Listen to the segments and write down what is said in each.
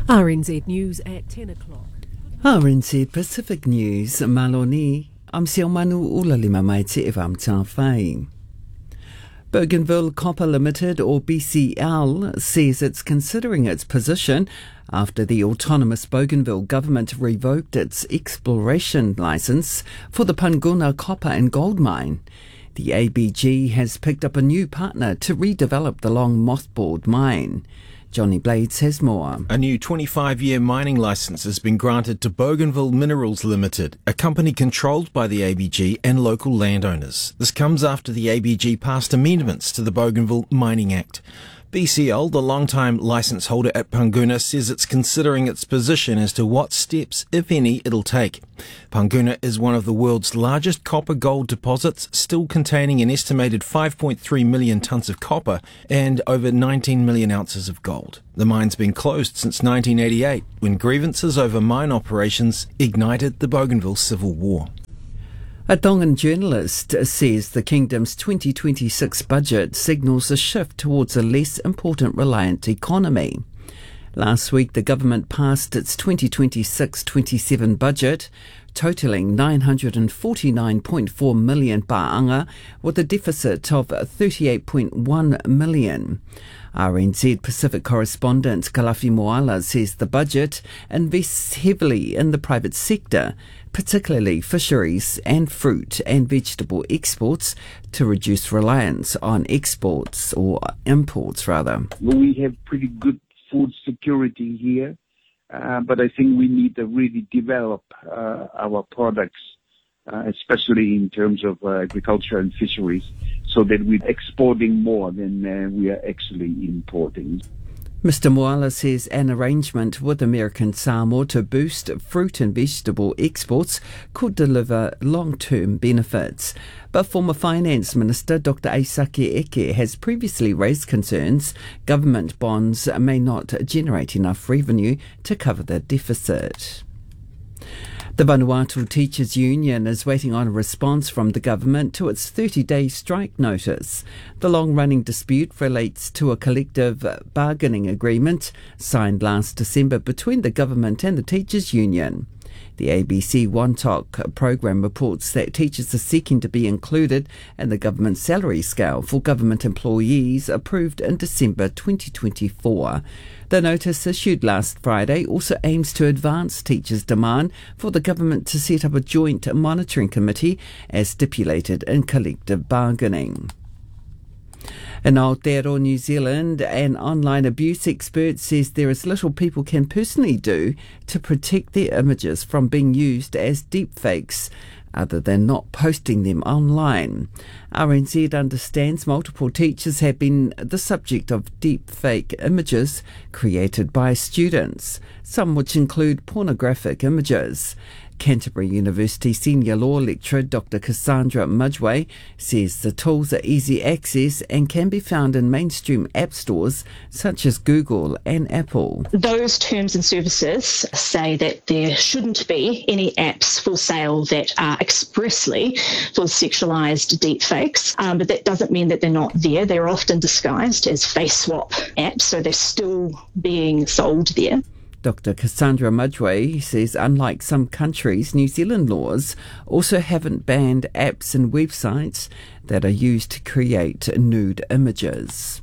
RNZ News at 10 o'clock. RNZ Pacific News, Maloni, am Siomanu Ulalima mai te evam whai. Bougainville Copper Limited, or BCL, says it's considering its position after the autonomous Bougainville government revoked its exploration licence for the Panguna copper and gold mine. The ABG has picked up a new partner to redevelop the long mothballed mine. Johnny Blades has more. A new 25-year mining licence has been granted to Bougainville Minerals Limited, a company controlled by the ABG and local landowners. This comes after the ABG passed amendments to the Bougainville Mining Act. BCL, the long-time licence holder at Panguna, says it's considering its position as to what steps, if any, it'll take. Panguna is one of the world's largest copper-gold deposits, still containing an estimated 5.3 million tonnes of copper and over 19 million ounces of gold. The mine's been closed since 1988, when grievances over mine operations ignited the Bougainville Civil War. A Tongan journalist says the kingdom's 2026 budget signals a shift towards a less important reliant economy. Last week, the government passed its 2026-27 budget, totalling 949.4 million pa'anga, with a deficit of 38.1 million. RNZ Pacific correspondent Kalafi Moala says the budget invests heavily in the private sector, particularly fisheries and fruit and vegetable exports, to reduce reliance on exports, or imports rather. We have pretty good food security here, but I think we need to really develop our products, especially in terms of agriculture and fisheries, so that we're exporting more than we are actually importing. Mr. Moala says an arrangement with American Samoa to boost fruit and vegetable exports could deliver long-term benefits. But former Finance Minister Dr. Aisake Eke has previously raised concerns government bonds may not generate enough revenue to cover the deficit. The Vanuatu Teachers Union is waiting on a response from the government to its 30-day strike notice. The long-running dispute relates to a collective bargaining agreement signed last December between the government and the Teachers Union. The ABC One Talk program reports that teachers are seeking to be included in the government salary scale for government employees approved in December 2024. The notice issued last Friday also aims to advance teachers' demand for the government to set up a joint monitoring committee as stipulated in collective bargaining. In Aotearoa, New Zealand, an online abuse expert says there is little people can personally do to protect their images from being used as deepfakes, other than not posting them online. RNZ understands multiple teachers have been the subject of deepfake images created by students, some which include pornographic images. Canterbury University senior law lecturer Dr. Cassandra Mudgway says the tools are easy access and can be found in mainstream app stores such as Google and Apple. Those terms and services say that there shouldn't be any apps for sale that are expressly for sexualised deepfakes, but that doesn't mean that they're not there. They're often disguised as face swap apps, so they're still being sold there. Dr. Cassandra Mudgway says unlike some countries, New Zealand laws also haven't banned apps and websites that are used to create nude images.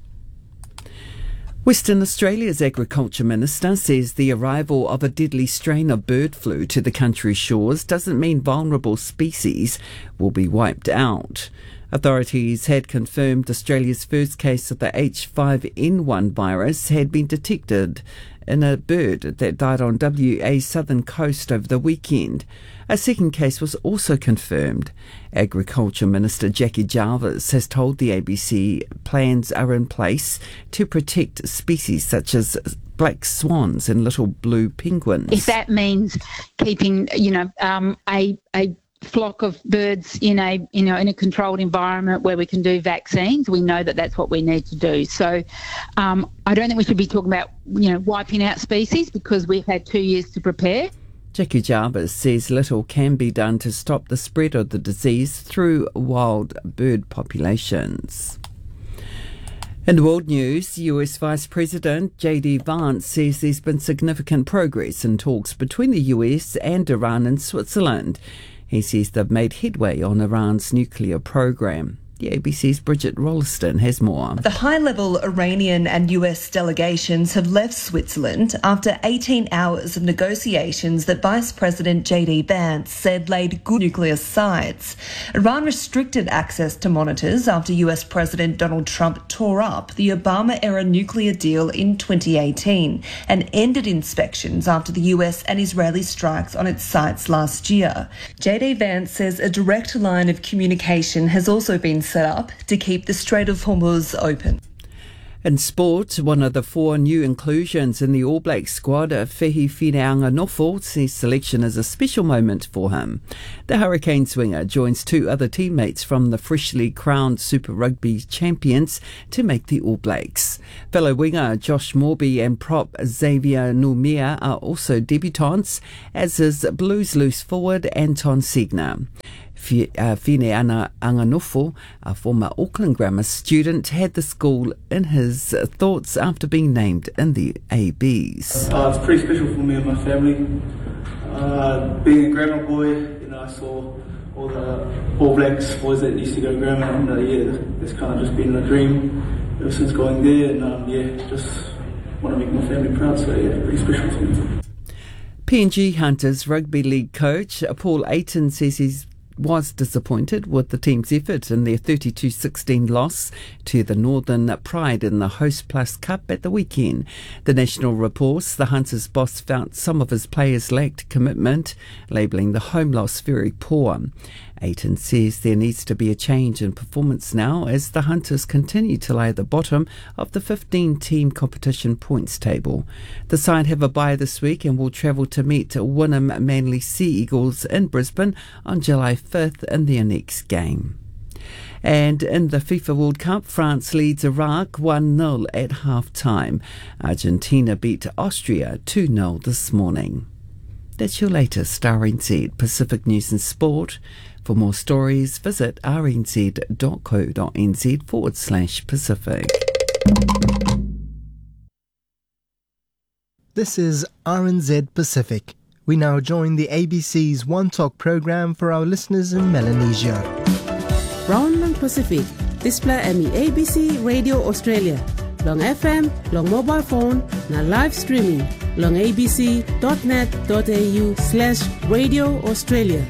Western Australia's Agriculture Minister says the arrival of a deadly strain of bird flu to the country's shores doesn't mean vulnerable species will be wiped out. Authorities had confirmed Australia's first case of the H5N1 virus had been detected in a bird that died on WA's southern coast over the weekend. A second case was also confirmed. Agriculture Minister Jackie Jarvis has told the ABC plans are in place to protect species such as black swans and little blue penguins. If that means keeping, a flock of birds in a controlled environment where we can do vaccines, we know that that's what we need to do. So I don't think we should be talking about wiping out species, because we've had 2 years to prepare. Jackie Jarvis says little can be done to stop the spread of the disease through wild bird populations. In world news, US Vice President J.D. Vance says there's been significant progress in talks between the US and Iran and Switzerland. He says they've made headway on Iran's nuclear program. The ABC's Bridget Rolliston has more. The high-level Iranian and US delegations have left Switzerland after 18 hours of negotiations that Vice President J.D. Vance said laid good nuclear sides. Iran restricted access to monitors after US President Donald Trump tore up the Obama-era nuclear deal in 2018 and ended inspections after the US and Israeli strikes on its sites last year. J.D. Vance says a direct line of communication has also been set up to keep the Strait of Hormuz open. In sport, one of the 4 new inclusions in the All Blacks squad, Fehi Fineanganofo, says selection is a special moment for him. The Hurricanes winger joins 2 other teammates from the freshly crowned Super Rugby champions to make the All Blacks. Fellow winger Josh Morby and prop Xavier Numia are also debutants, as is Blues loose forward Anton Segner. Fineanganofo, a former Auckland Grammar student, had the school in his thoughts after being named in the ABs. It's pretty special for me and my family. Being a grammar boy, I saw all the All Blacks boys that used to go grammar, and it's kind of just been a dream ever since going there, and just want to make my family proud, so pretty special to me. PNG Hunters rugby league coach Paul Ayton says he's was disappointed with the team's effort in their 32-16 loss to the Northern Pride in the Host Plus Cup at the weekend. The National reports the Hunters boss felt some of his players lacked commitment, labelling the home loss very poor. Ayton says there needs to be a change in performance now as the Hunters continue to lie at the bottom of the 15-team competition points table. The side have a bye this week and will travel to meet Wynnum Manly Sea Eagles in Brisbane on July 5th in their next game. And in the FIFA World Cup, France leads Iraq 1-0 at half-time. Argentina beat Austria 2-0 this morning. That's your latest RNZ Pacific News and Sport. For more stories, visit rnz.co.nz/Pacific. This is RNZ Pacific. We now join the ABC's One Talk program for our listeners in Melanesia. Round long Pacific, display me ABC Radio Australia. Long FM, long mobile phone, na live streaming. Long abc.net.au/Radio Australia.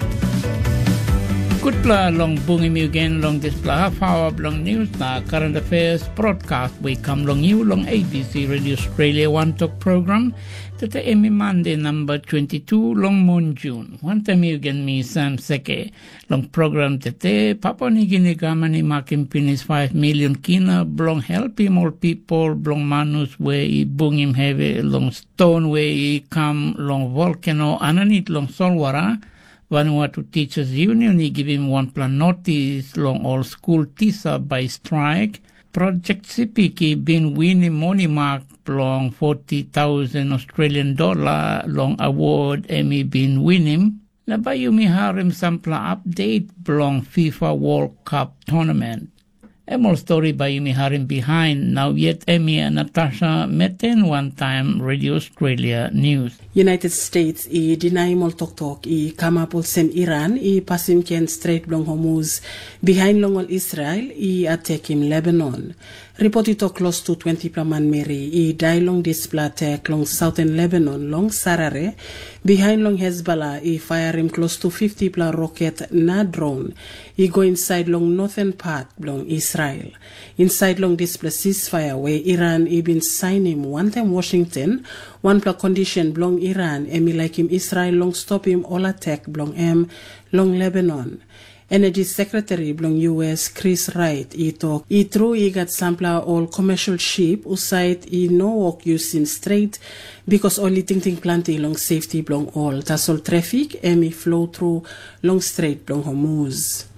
Good blah long bungi me again long this blah half hour long news na current affairs broadcast we come long you long ABC Radio Australia One Talk program that the Emmy Monday number 22 long moon June. One time you again me Sam Seke long program that the Papua New Guinea Gamani making pinis 5 million kina blong help more people blong manus where he bung him heavy long stone where he come long volcano ananit long solwara. Vanuatu Teachers Union, he give him one plan notice long all school TISA by strike. Project Sipiki been winning money mark long 40,000 Australian dollar long award Emmy been winning. Nabayumi Harim Sampla update long FIFA World Cup tournament. A more story by Yumi Harim behind now yet Emmy and Natasha Meten one time Radio Australia News. United States I deny mol tok I kamapol sem Iran I pasim ken Strait blong Hormuz behind long Israel I attack him Lebanon. Reported to close to 20 plaman Mary I die long display attack long southern Lebanon long Sarare behind long Hezbollah I fire him close to 50 pla rocket na drone I go inside long northern part long Israel. Inside long display ceasefire where Iran I been sign him one time Washington one pla condition belong Iran emi like him Israel long stop him all attack belong long Lebanon. Energy Secretary belong US Chris Wright talk true got sampler all commercial ship usite no work using strait because only ting plenty long safety belong all tasol traffic emi flow through long strait belong Hormuz.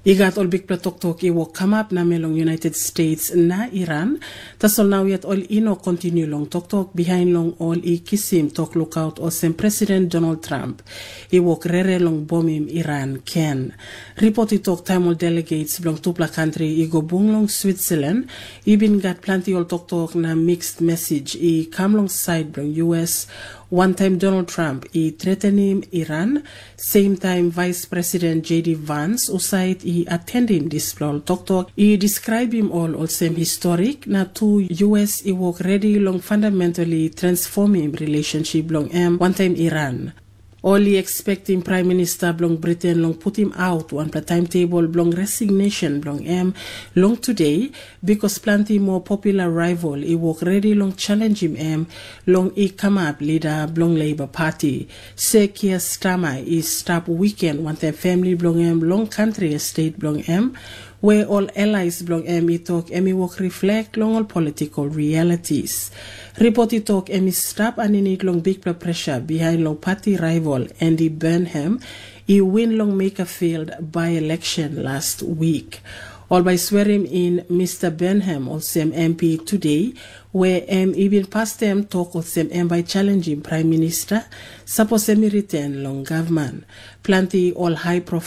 Igat all big platok i walk come up na melong United States na Iran. Tasol now yet all ino continue long tok behind long all I kisim talk lookout or sem President Donald Trump. I walk rere long bombim Iran ken. Report I talk time all delegates belong tupla country I go bung long Switzerland. I been got plenty all talk na mixed message I come long side belong US. One time Donald Trump I threatening Iran. Same time Vice President J.D. Vance usait I attend him this talk. I describe him all same historic. Na two US I work ready long fundamentally transforming relationship long one time Iran. Only expecting Prime Minister Blong Britain long put him out one timetable Blong resignation Blong long today because plenty more popular rival I walk ready long challenge him long I come up leader Blong Labour Party. Say Keir Starmer is stop weekend one time family Blong long country estate Blong where all allies Blong I talk walk reflect long all political realities. Report it talk stop and in it long big pressure behind long party rival Andy Burnham. He win long make a failed by-election last week. All by swearing in Mr. Burnham also MP today, where even past them talk also by challenging Prime Minister, suppose return long government. Plenty all high profile